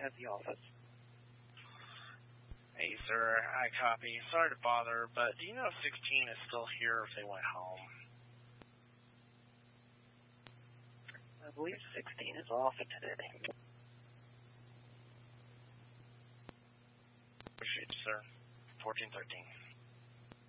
at the office. Hey, sir, I copy. Sorry to bother, but do you know if 16 is still here or if they went home? I believe 16 is off today. Appreciate you, sir. 1413.